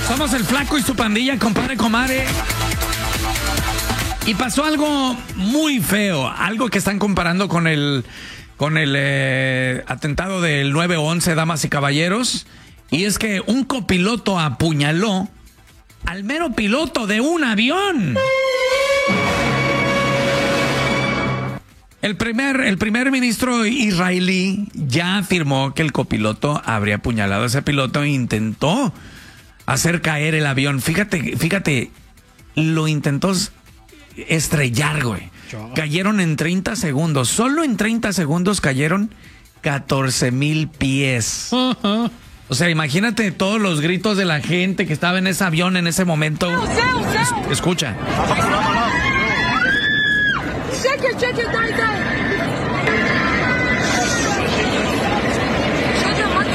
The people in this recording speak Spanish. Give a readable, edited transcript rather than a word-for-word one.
Somos el Flaco y su pandilla, compadre, comadre. Y pasó algo muy feo, algo que están comparando con el atentado del 9/11, damas y caballeros. Y es que un copiloto apuñaló al mero piloto de un avión. El primer ministro israelí ya afirmó que el copiloto habría apuñalado a ese piloto e intentó hacer caer el avión. Fíjate, lo intentó estrellar, güey. Cayeron en 30 segundos. Solo en 30 segundos cayeron 14,000 pies. O sea, imagínate todos los gritos de la gente que estaba en ese avión en ese momento. Escucha. Check it,